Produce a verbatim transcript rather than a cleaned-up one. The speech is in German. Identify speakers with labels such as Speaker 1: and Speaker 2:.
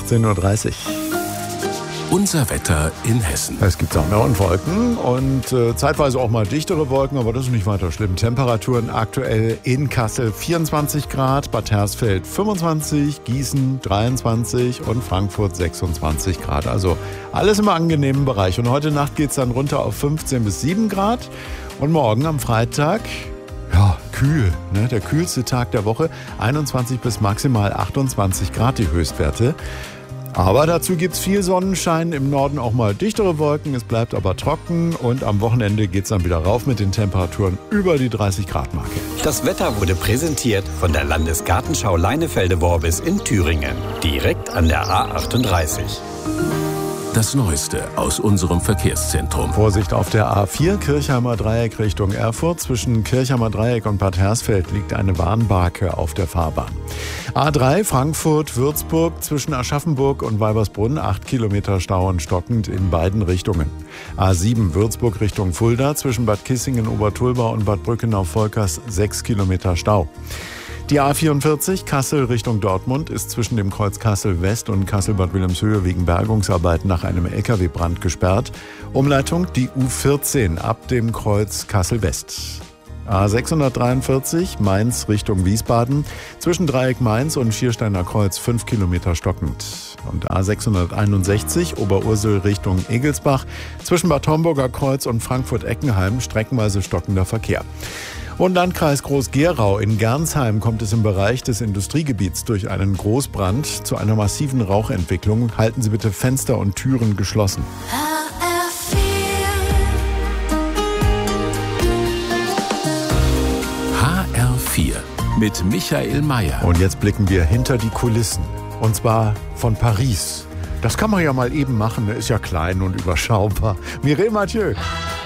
Speaker 1: achtzehn Uhr dreißig.
Speaker 2: Unser Wetter in Hessen.
Speaker 1: Es gibt Sonne und Wolken und äh, zeitweise auch mal dichtere Wolken, aber das ist nicht weiter schlimm. Temperaturen aktuell in Kassel vierundzwanzig Grad, Bad Hersfeld fünfundzwanzig, Gießen dreiundzwanzig und Frankfurt sechsundzwanzig Grad. Also alles im angenehmen Bereich. Und heute Nacht geht es dann runter auf fünfzehn bis sieben Grad. Und morgen am Freitag, ja, kühl, ne? Der kühlste Tag der Woche, einundzwanzig bis maximal achtundzwanzig Grad die Höchstwerte. Aber dazu gibt's viel Sonnenschein, im Norden auch mal dichtere Wolken, es bleibt aber trocken und am Wochenende geht's dann wieder rauf mit den Temperaturen über die dreißig Grad Marke.
Speaker 3: Das Wetter wurde präsentiert von der Landesgartenschau Leinefelde-Worbis in Thüringen, direkt an der A achtunddreißig.
Speaker 2: Das Neueste aus unserem Verkehrszentrum.
Speaker 1: Vorsicht auf der A vier, Kirchheimer Dreieck Richtung Erfurt. Zwischen Kirchheimer Dreieck und Bad Hersfeld liegt eine Warnbarke auf der Fahrbahn. A drei, Frankfurt-Würzburg, zwischen Aschaffenburg und Weibersbrunn, acht Kilometer Stau und stockend in beiden Richtungen. A sieben, Würzburg Richtung Fulda, zwischen Bad Kissingen, Obertulba und Bad Brückenau-Volkers, sechs Kilometer Stau. Die A vierundvierzig, Kassel Richtung Dortmund, ist zwischen dem Kreuz Kassel West und Kassel-Bad Wilhelmshöhe wegen Bergungsarbeiten nach einem L K W-Brand gesperrt. Umleitung die U vierzehn ab dem Kreuz Kassel West. A sechshundertdreiundvierzig, Mainz Richtung Wiesbaden, zwischen Dreieck Mainz und Schiersteiner Kreuz fünf Kilometer stockend. Und A sechshunderteinundsechzig, Oberursel Richtung Egelsbach, zwischen Bad Homburger Kreuz und Frankfurt-Eckenheim streckenweise stockender Verkehr. Und Landkreis Groß-Gerau in Gernsheim kommt es im Bereich des Industriegebiets durch einen Großbrand zu einer massiven Rauchentwicklung. Halten Sie bitte Fenster und Türen geschlossen.
Speaker 2: H R vier mit Michael Mayer.
Speaker 1: Und jetzt blicken wir hinter die Kulissen. Und zwar von Paris. Das kann man ja mal eben machen, ist ja klein und überschaubar. Mireille Mathieu.